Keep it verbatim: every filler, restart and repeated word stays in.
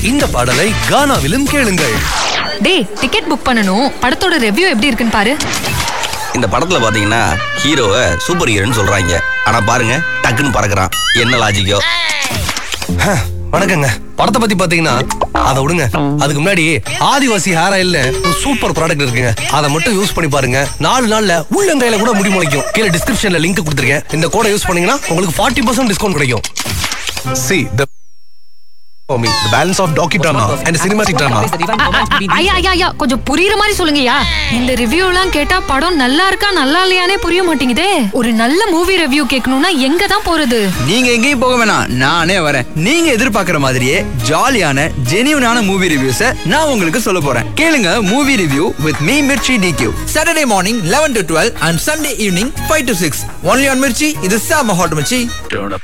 இந்த பாடலை கானாவிலும் கேளுங்கள். டேய், டிக்கெட் புக் பண்ணனும். படத்தோட ரிவ்யூ எப்படி இருக்குன்னு பாரு. இந்த படத்துல பாத்தீங்கன்னா ஹீரோவை சூப்பர் ஹீரோன்னு சொல்றாங்க. ஆனா பாருங்க டக்குன்னு பறக்குறான். என்ன லாஜிக்கோ? வணக்கங்க. படத்தை பத்தி பாத்தீங்கன்னா அதை விடுங்க. அதுக்கு முன்னாடி ஆதிவாசி ஹேர் ஆயில்ல ஒரு சூப்பர் ப்ராடக்ட் இருக்குங்க. அதை மட்டும் யூஸ் பண்ணி பாருங்க. நாலு நாள்ல உள்ளங்கையில கூட முடி முளைக்கும். கீழே டிஸ்கிரிப்ஷன்ல லிங்க் கொடுத்துருக்கேன். இந்த கோடை யூஸ் பண்ணீங்கன்னா உங்களுக்கு ஃபார்ட்டி பர்சன்ட் டிஸ்கவுண்ட் கிடைக்கும். See the for me the balance of docudrama and cinematic drama. ஐயா ஐயா ஐயா கொஞ்சம் புரியுற மாதிரி சொல்லுங்கயா. இந்த ரிவ்யூ எல்லாம் கேட்டா படம் நல்லா இருக்கா நல்லா இல்லையானே புரிய மாட்டேங்குதே. ஒரு நல்ல மூவி ரிவ்யூ கேட்கணும்னா எங்க தான் போறது? நீங்க எங்கேயும் போக வேணாம், நானே வரேன். நீங்க எதிர்பார்க்கிற மாதிரியே ஜாலியான ஜெனியூனான மூவி ரிவ்யூஸை நான் உங்களுக்கு சொல்ல போறேன். கேளுங்க movie review with me Mirchi டிக்யூ. Saturday morning eleven to twelve and Sunday evening five to six. Only on Mirchi. இது சாம ஹாட் மிர்ச்சி.